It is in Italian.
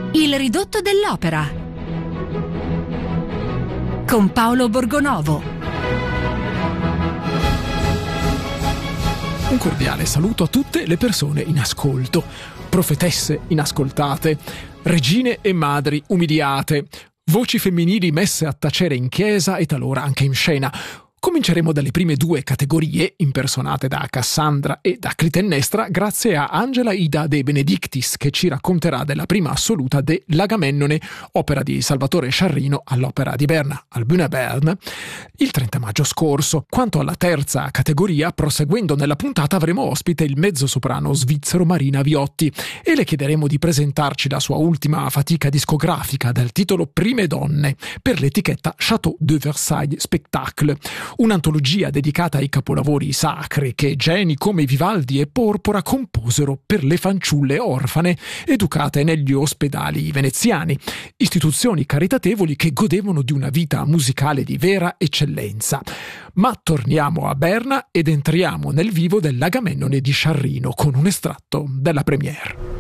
Il ridotto dell'opera con Paolo Borgonovo. Un cordiale saluto a tutte le persone in ascolto, profetesse inascoltate, regine e madri umiliate, voci femminili messe a tacere in chiesa e talora anche in scena. Cominceremo dalle prime due categorie, impersonate da Cassandra e da Clitennestra, grazie a Angela Ida De Benedictis, che ci racconterà della prima assoluta de L'Agamennone, opera di Salvatore Sciarrino all'Opera di Berna, al Bühne Bern, il 30 maggio scorso. Quanto alla terza categoria, proseguendo nella puntata, avremo ospite il mezzosoprano svizzero Marina Viotti e le chiederemo di presentarci la sua ultima fatica discografica dal titolo Prime donne per l'etichetta Château de Versailles Spectacle, un'antologia dedicata ai capolavori sacri che geni come Vivaldi e Porpora composero per le fanciulle orfane educate negli ospedali veneziani, istituzioni caritatevoli che godevano di una vita musicale di vera eccellenza. Ma torniamo a Berna ed entriamo nel vivo dell'Agamennone di Sciarrino con un estratto della premiere.